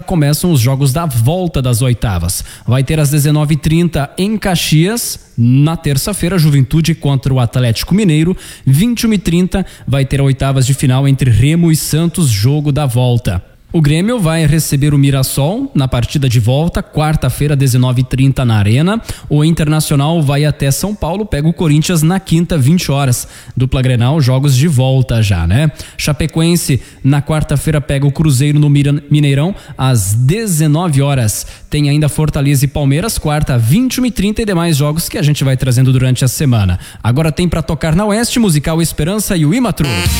começam os jogos da volta das oitavas. Vai ter às 19h30 em Caxias. Na terça-feira, Juventude contra o Atlético Mineiro. 21h30 vai ter a oitavas de final entre Remo e Santos, jogo da volta. O Grêmio vai receber o Mirassol na partida de volta, quarta-feira, 19h30 na Arena. O Internacional vai até São Paulo, pega o Corinthians na quinta, 20 horas. Dupla Grenal, jogos de volta já, né? Chapecoense na quarta-feira pega o Cruzeiro no Mineirão às 19 horas. Tem ainda Fortaleza e Palmeiras, quarta, 21h30 e demais jogos que a gente vai trazendo durante a semana. Agora tem pra tocar na Oeste, Musical Esperança e o Imatru.